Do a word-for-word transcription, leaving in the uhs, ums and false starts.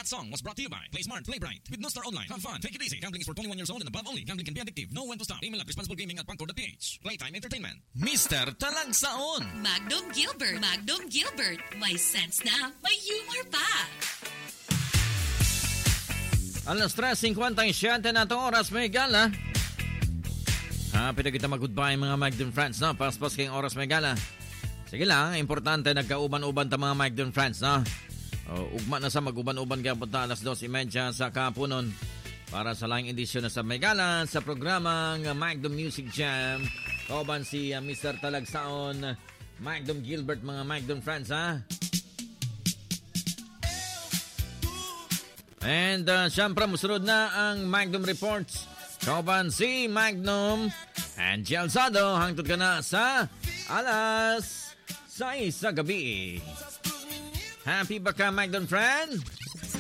song was brought to you by Play Smart, Play Bright. With No Star Online. Have fun. Take it easy. Gambling is for twenty-one years old and above only. Gambling can be addictive. Know when to stop. Email at responsiblegaming at pangcode dot p h. Playtime Entertainment. Mister Talagsaon. Magnum Gilbert. Magnum Gilbert. May sense na. May humor pa. Alas tres fifty-seven na itong oras, may gala. Happy na kita mag-goodbye mga Magnum friends, no? Paspas kayong oras, may gala. Sige lang, importante nagkauban-uban ta mga Magnum friends, no? O, ugma na sa mag-uban-uban kaya punta alas dos thirty sa kapunon para sa laing edisyon na sa Megala sa programang Magnum Music Jam. Kauban si uh, Mister Talagsaon, Magnum Gilbert, mga Magnum friends, ha? And uh, syempre musunod na ang Magnum Reports. Kauban si Magnum and Gialzado. Hangtod ka na sa alas sais sa gabi. Happy ba ka, Magnum friend?